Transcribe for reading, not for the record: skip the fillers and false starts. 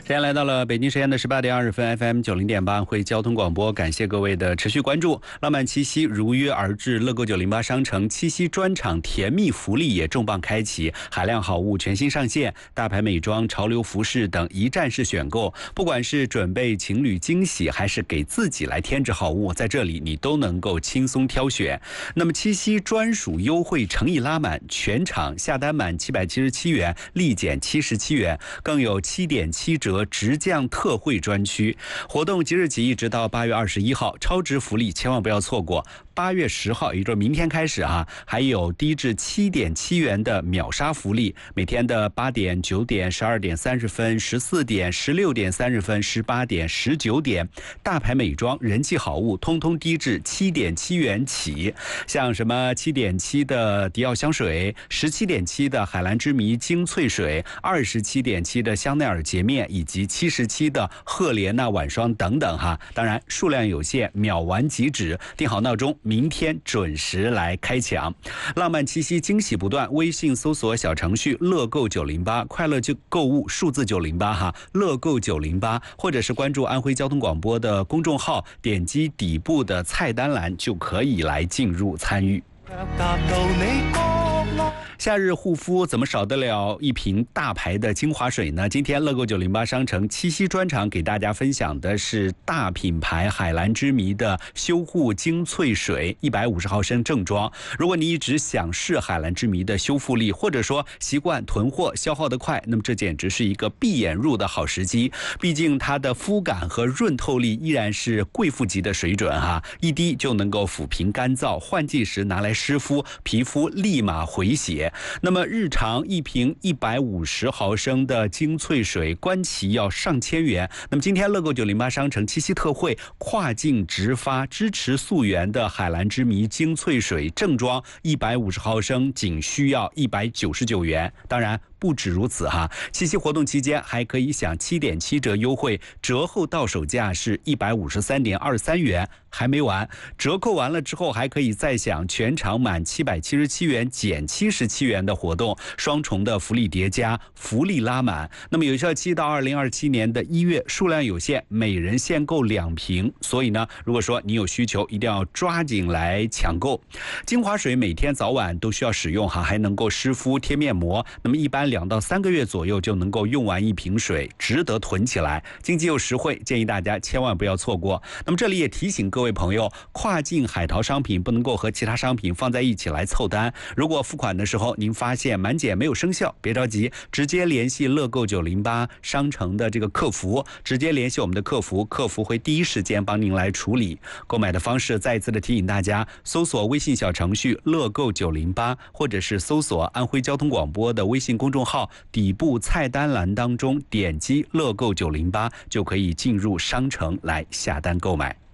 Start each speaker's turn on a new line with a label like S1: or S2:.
S1: 时间来到了北京时间的18:20 ，FM 90.8安徽交通广播，感谢各位的持续关注。浪漫七夕如约而至，乐购908商城七夕专场甜蜜福利也重磅开启，海量好物全新上线，大牌美妆、潮流服饰等一站式选购。不管是准备情侣惊喜，还是给自己来添置好物，在这里你都能够轻松挑选。那么七夕专属优惠诚意拉满，全场下单满777元，立减77元，更有7.7折直降特惠专区。活动即日起一直到8月21号，超值福利千万不要错过。8月10号，也就是明天开始还有低至7.7元的秒杀福利，每天的8点、9点、12点30分、14点、16点30分、18点、19点，大牌美妆、人气好物，通通低至7.7元起。像什么7.7的迪奥香水、17.7的海蓝之谜精粹水、27.7的香奈儿洁面，以及77的赫莲娜晚霜等等当然数量有限，秒完即止。定好闹钟，明天准时来开抢。浪漫七夕惊喜不断，微信搜索小程序乐购908，快乐就购物数字908乐购908，或者是关注安徽交通广播的公众号，点击底部的菜单栏就可以来进入参与。夏日护肤怎么少得了一瓶大牌的精华水呢？今天乐购908商城七夕专场给大家分享的是大品牌海蓝之谜的修护精粹水150毫升正装。如果你一直想试海蓝之谜的修复力，或者说习惯囤货消耗得快，那么这简直是一个闭眼入的好时机。毕竟它的肤感和润透力依然是贵妇级的水准一滴就能够抚平干燥，换季时拿来湿敷，皮肤立马回血。那么日常一瓶150毫升的精粹水，官旗要上千元。那么今天乐购908商城七夕特惠，跨境直发支持溯源的海蓝之谜精粹水正装150毫升，仅需要199元。当然不止如此七夕活动期间还可以享7.7折优惠，折后到手价是153.23元。还没完，折扣完了之后还可以再享全场满777元减77元的活动，双重的福利叠加，福利拉满。那么有效期到2027年的1月，数量有限，每人限购2瓶。所以呢，如果说你有需求，一定要抓紧来抢购。精华水每天早晚都需要使用还能够湿敷贴面膜，那么一般2到3个月左右就能够用完一瓶水，值得囤起来，经济又实惠，建议大家千万不要错过。那么这里也提醒各位朋友，跨境海淘商品不能够和其他商品放在一起来凑单。如果付款的时候您发现满减没有生效，别着急，直接联系乐购908商城的这个客服，直接联系我们的客服，客服会第一时间帮您来处理。购买的方式再一次的提醒大家，搜索微信小程序乐购908，或者是搜索安徽交通广播的微信公众号，底部菜单栏当中点击乐购908，就可以进入商城来下单购买。